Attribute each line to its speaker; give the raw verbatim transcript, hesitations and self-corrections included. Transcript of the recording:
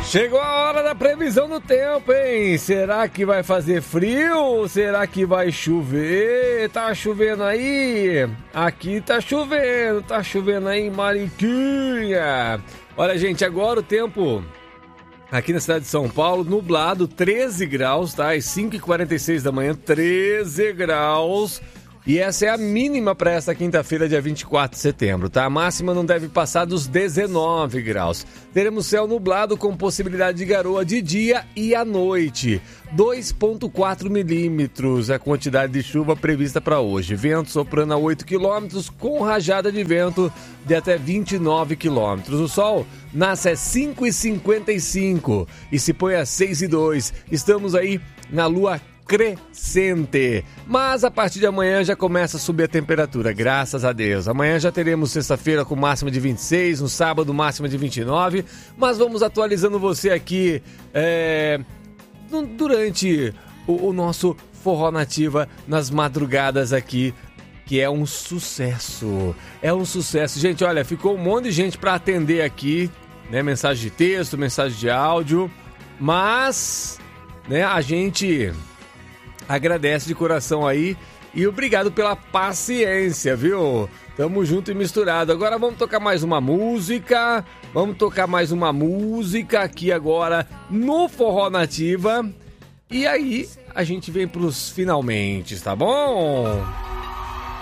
Speaker 1: Chegou a hora da previsão do tempo, hein? Será que vai fazer frio? Será que vai chover? Tá chovendo aí? Aqui tá chovendo, tá chovendo aí em Mariquinha. Olha, gente, agora o tempo aqui na cidade de São Paulo, nublado, treze graus, tá? Às cinco e quarenta e seis da manhã, treze graus. E essa é a mínima para esta quinta-feira, dia vinte e quatro de setembro, tá? A máxima não deve passar dos dezenove graus. Teremos céu nublado com possibilidade de garoa de dia e à noite. dois vírgula quatro milímetros é a quantidade de chuva prevista para hoje. Vento soprando a oito quilômetros com rajada de vento de até vinte e nove quilômetros. O sol nasce às cinco e cinquenta e cinco e se põe às seis e dois. Estamos aí na lua crescente, mas a partir de amanhã já começa a subir a temperatura, graças a Deus. Amanhã já teremos sexta-feira com máxima de vinte e seis, no sábado máxima de vinte e nove, mas vamos atualizando você aqui é, durante o, o nosso Forró Nativa nas madrugadas aqui, que é um sucesso, é um sucesso. Gente, olha, ficou um monte de gente para atender aqui, né, mensagem de texto, mensagem de áudio, mas, né, a gente agradece de coração aí e obrigado pela paciência, viu? Tamo junto e misturado. Agora vamos tocar mais uma música. Vamos tocar mais uma música aqui agora no Forró Nativa. E aí a gente vem pros finalmente, tá bom?